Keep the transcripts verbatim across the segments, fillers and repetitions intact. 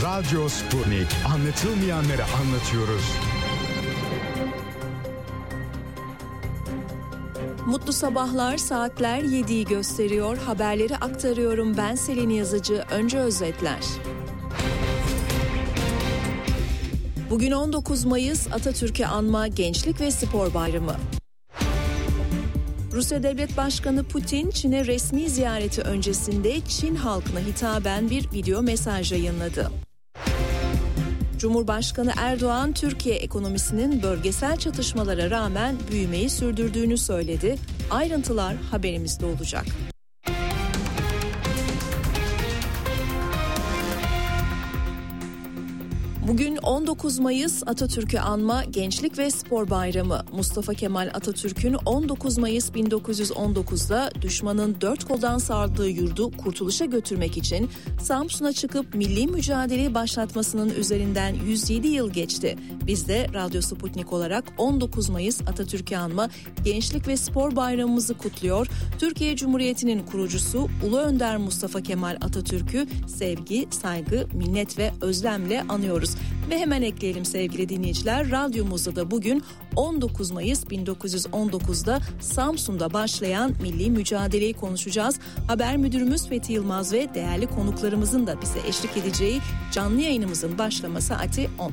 Radyo Sputnik. Anlatılmayanları anlatıyoruz. Mutlu sabahlar, saatler yediyi gösteriyor. Haberleri aktarıyorum. Ben Selin Yazıcı. Önce özetler. Bugün on dokuz Mayıs, Atatürk'ü anma Gençlik ve Spor Bayramı. Rusya Devlet Başkanı Putin, Çin'e resmi ziyareti öncesinde Çin halkına hitaben bir video mesaj yayınladı. Cumhurbaşkanı Erdoğan, Türkiye ekonomisinin bölgesel çatışmalara rağmen büyümeyi sürdürdüğünü söyledi. Ayrıntılar haberimizde olacak. Bugün on dokuz Mayıs, Atatürk'ü anma Gençlik ve Spor Bayramı. Mustafa Kemal Atatürk'ün on dokuz Mayıs bin dokuz yüz on dokuzda düşmanın dört koldan sardığı yurdu kurtuluşa götürmek için Samsun'a çıkıp milli mücadeleyi başlatmasının üzerinden yüz yedi yıl geçti. Biz de Radyo Sputnik olarak on dokuz Mayıs Atatürk'ü anma Gençlik ve Spor Bayramımızı kutluyor. Türkiye Cumhuriyeti'nin kurucusu Ulu Önder Mustafa Kemal Atatürk'ü sevgi, saygı, minnet ve özlemle anıyoruz. Ve hemen ekleyelim sevgili dinleyiciler, radyomuzda da bugün on dokuz Mayıs bin dokuz yüz on dokuzda Samsun'da başlayan milli mücadeleyi konuşacağız. Haber müdürümüz Fethi Yılmaz ve değerli konuklarımızın da bize eşlik edeceği canlı yayınımızın başlama saati on.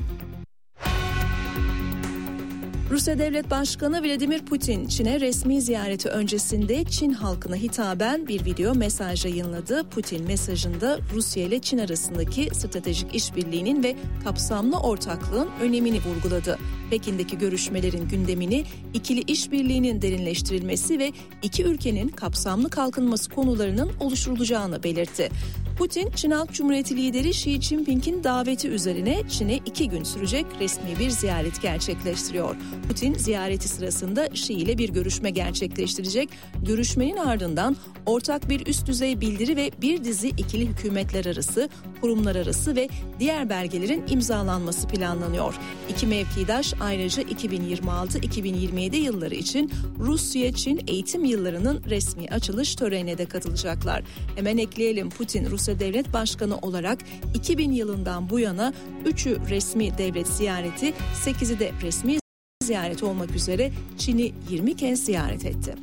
Rusya Devlet Başkanı Vladimir Putin, Çin'e resmi ziyareti öncesinde Çin halkına hitaben bir video mesaj yayınladı. Putin mesajında Rusya ile Çin arasındaki stratejik işbirliğinin ve kapsamlı ortaklığın önemini vurguladı. Pekin'deki görüşmelerin gündemini ikili işbirliğinin derinleştirilmesi ve iki ülkenin kapsamlı kalkınması konularının oluşturulacağını belirtti. Putin, Çin Halk Cumhuriyeti lideri Xi Jinping'in daveti üzerine Çin'e iki gün sürecek resmi bir ziyaret gerçekleştiriyor. Putin ziyareti sırasında Xi ile bir görüşme gerçekleştirecek. Görüşmenin ardından ortak bir üst düzey bildiri ve bir dizi ikili hükümetler arası, kurumlar arası ve diğer belgelerin imzalanması planlanıyor. İki mevkidaş ayrıca iki bin yirmi altı iki bin yirmi yedi yılları için Rusya-Çin eğitim yıllarının resmi açılış törenine de katılacaklar. Hemen ekleyelim, Putin Rusya Devlet Başkanı olarak iki bin yılından bu yana üçü resmi devlet ziyareti, sekizi de resmi ziyaret olmak üzere Çin'i yirmi kez ziyaret etti.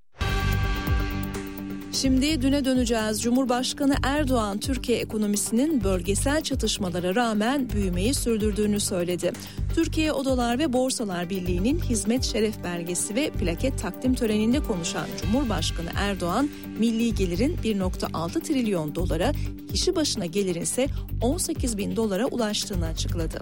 Şimdi düne döneceğiz. Cumhurbaşkanı Erdoğan, Türkiye ekonomisinin bölgesel çatışmalara rağmen büyümeyi sürdürdüğünü söyledi. Türkiye Odalar ve Borsalar Birliği'nin hizmet şeref belgesi ve plaket takdim töreninde konuşan Cumhurbaşkanı Erdoğan, milli gelirin bir virgül altı trilyon dolara, kişi başına gelirin ise on sekiz bin dolara ulaştığını açıkladı.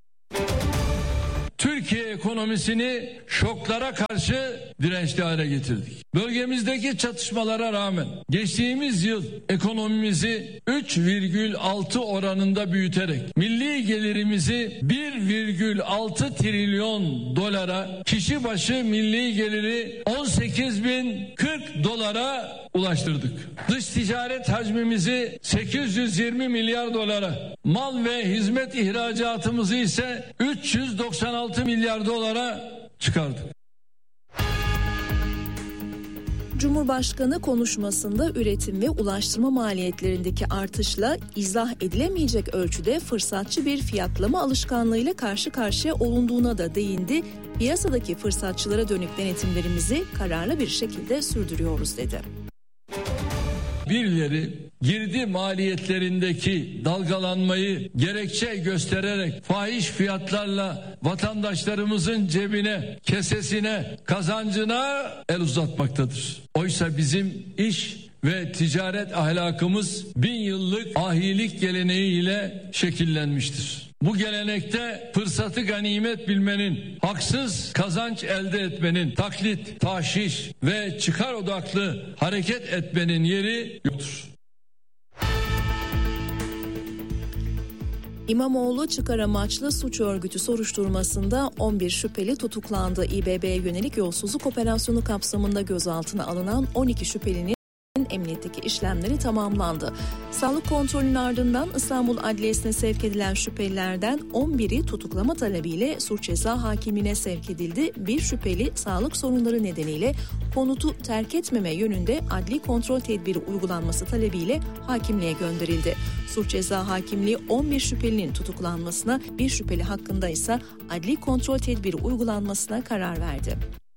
Türkiye ekonomisini şoklara karşı dirençli hale getirdik. Bölgemizdeki çatışmalara rağmen geçtiğimiz yıl ekonomimizi üç virgül altı oranında büyüterek milli gelirimizi bir virgül altı trilyon dolara, kişi başı milli geliri on sekiz bin kırk dolara ulaştırdık. Dış ticaret hacmimizi sekiz yüz yirmi milyar dolara, mal ve hizmet ihracatımızı ise üç yüz doksan altı milyar dolara çıkardık. Cumhurbaşkanı konuşmasında üretim ve ulaştırma maliyetlerindeki artışla izah edilemeyecek ölçüde fırsatçı bir fiyatlama alışkanlığıyla karşı karşıya olunduğuna da değindi. Piyasadaki fırsatçılara dönük denetimlerimizi kararlı bir şekilde sürdürüyoruz dedi. Birileri girdi maliyetlerindeki dalgalanmayı gerekçe göstererek fahiş fiyatlarla vatandaşlarımızın cebine, kesesine, kazancına el uzatmaktadır. Oysa bizim iş ve ticaret ahlakımız bin yıllık ahilik geleneğiyle şekillenmiştir. Bu gelenekte fırsatı ganimet bilmenin, haksız kazanç elde etmenin, taklit, tahşiş ve çıkar odaklı hareket etmenin yeri yoktur. İmamoğlu çıkar amaçlı suç örgütü soruşturmasında on bir şüpheli tutuklandı. İBB'ye yönelik yolsuzluk operasyonu kapsamında gözaltına alınan on iki şüphelinin emniyetteki işlemleri tamamlandı. Sağlık kontrolünün ardından İstanbul Adliyesi'ne sevk edilen şüphelilerden on biri tutuklama talebiyle suç ceza hakimliğine sevk edildi. Bir şüpheli sağlık sorunları nedeniyle konutu terk etmeme yönünde adli kontrol tedbiri uygulanması talebiyle hakimliğe gönderildi. Suç ceza hakimliği on bir şüphelinin tutuklanmasına, bir şüpheli hakkında ise adli kontrol tedbiri uygulanmasına karar verdi.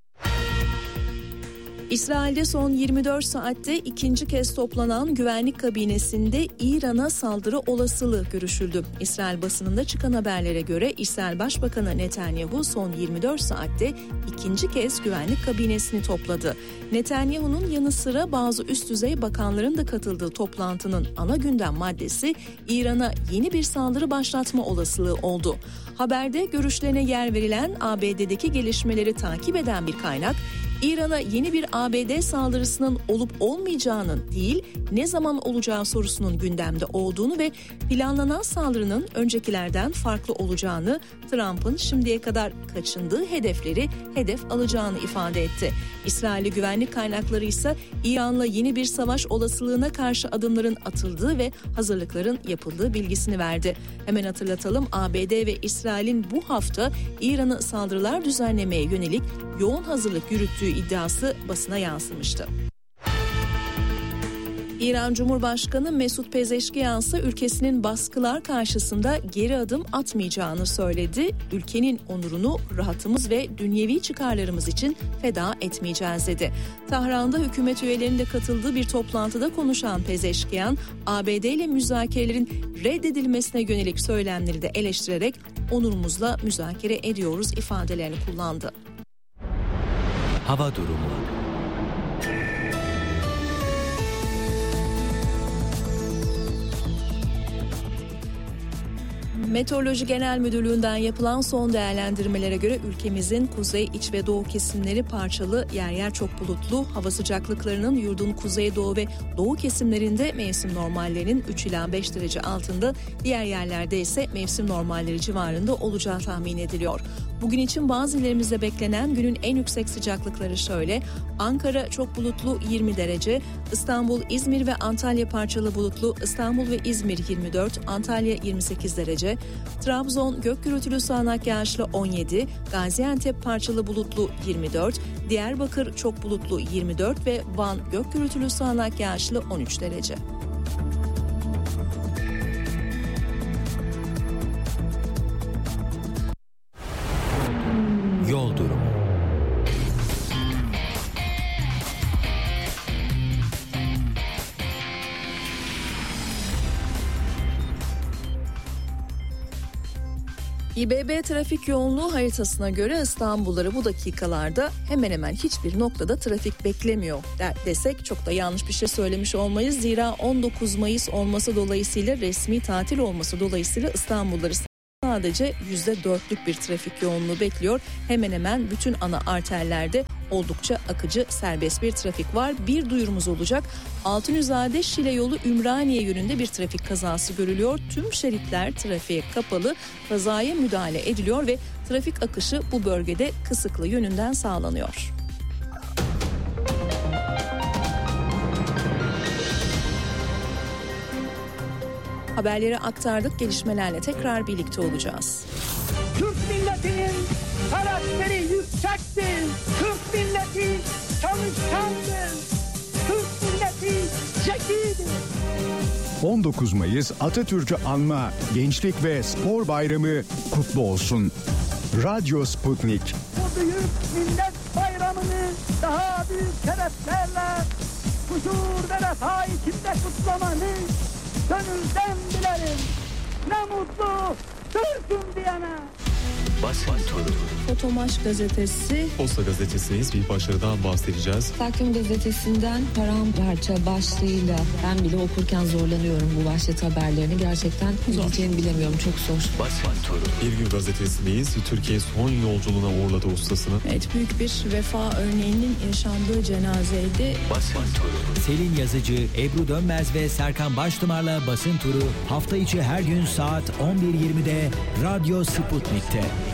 İsrail'de son yirmi dört saatte ikinci kez toplanan güvenlik kabinesinde İran'a saldırı olasılığı görüşüldü. İsrail basınında çıkan haberlere göre İsrail Başbakanı Netanyahu son yirmi dört saatte ikinci kez güvenlik kabinesini topladı. Netanyahu'nun yanı sıra bazı üst düzey bakanların da katıldığı toplantının ana gündem maddesi İran'a yeni bir saldırı başlatma olasılığı oldu. Haberde görüşlerine yer verilen A B D'deki gelişmeleri takip eden bir kaynak, İran'a yeni bir A B D saldırısının olup olmayacağının değil, ne zaman olacağı sorusunun gündemde olduğunu ve planlanan saldırının öncekilerden farklı olacağını, Trump'ın şimdiye kadar kaçındığı hedefleri hedef alacağını ifade etti. İsrailli güvenlik kaynakları ise İran'la yeni bir savaş olasılığına karşı adımların atıldığı ve hazırlıkların yapıldığı bilgisini verdi. Hemen hatırlatalım, A B D ve İsrail'in bu hafta İran'a saldırılar düzenlemeye yönelik yoğun hazırlık yürüttüğü iddiası basına yansımıştı. İran Cumhurbaşkanı Mesut Pezeşkiyan ise ülkesinin baskılar karşısında geri adım atmayacağını söyledi. Ülkenin onurunu rahatımız ve dünyevi çıkarlarımız için feda etmeyeceğiz dedi. Tahran'da hükümet üyelerinin de katıldığı bir toplantıda konuşan Pezeşkiyan, A B D ile müzakerelerin reddedilmesine yönelik söylemleri de eleştirerek onurumuzla müzakere ediyoruz ifadelerini kullandı. Hava durumu. Meteoroloji Genel Müdürlüğü'nden yapılan son değerlendirmelere göre ülkemizin kuzey, iç ve doğu kesimleri parçalı, yer yer çok bulutlu. Hava sıcaklıklarının yurdun kuzeydoğu ve doğu kesimlerinde mevsim normallerinin üç ila beş derece altında, diğer yerlerde ise mevsim normalleri civarında olacağı tahmin ediliyor. Bugün için bazı illerimizde beklenen günün en yüksek sıcaklıkları şöyle: Ankara çok bulutlu yirmi derece, İstanbul, İzmir ve Antalya parçalı bulutlu, İstanbul ve İzmir yirmi dört, Antalya yirmi sekiz derece, Trabzon gök gürültülü sağanak yağışlı on yedi, Gaziantep parçalı bulutlu yirmi dört, Diyarbakır çok bulutlu yirmi dört ve Van gök gürültülü sağanak yağışlı on üç derece. Yol durumu. İ B B trafik yoğunluğu haritasına göre İstanbulluları bu dakikalarda hemen hemen hiçbir noktada trafik beklemiyor desek çok da yanlış bir şey söylemiş olmayız. Zira on dokuz Mayıs olması dolayısıyla, resmi tatil olması dolayısıyla İstanbulluları sadece yüzde dörtlük bir trafik yoğunluğu bekliyor. Hemen hemen bütün ana arterlerde oldukça akıcı, serbest bir trafik var. Bir duyurumuz olacak. Altunizade Şile yolu Ümraniye yönünde bir trafik kazası görülüyor. Tüm şeritler trafiğe kapalı, kazaya müdahale ediliyor ve trafik akışı bu bölgede Kısıklı yönünden sağlanıyor. Haberleri aktardık. Gelişmelerle tekrar birlikte olacağız. Türk milletinin karakteri yüksektir. Türk milleti çalışkandır. Türk milleti zekidir. on dokuz Mayıs Atatürk'ü anma Gençlik ve Spor Bayramı kutlu olsun. Radyo Sputnik. Bu büyük millet bayramını daha büyük şereflerle huzur ve refah içinde kutlamanı gönülden dilerim. Ne mutlu Türk'üm diyene. Basın turu. Fotomaş gazetesi. Posta gazetesiyiz. Bir başarıdan bahsedeceğiz. Takvim gazetesinden paramparça başlığıyla ben bile okurken zorlanıyorum bu başlık haberlerini. Gerçekten ne diyeceğimi bilemiyorum. Çok zor. Basın turu. Bir gün gazetesindeyiz. Türkiye son yolculuğuna uğurladı ustasını. Evet, büyük bir vefa örneğinin yaşandığı cenazeydi. Basın turu. Selin Yazıcı, Ebru Dönmez ve Serkan Baştımar'la basın turu hafta içi her gün saat on bir yirmide Radyo Sputnik'te.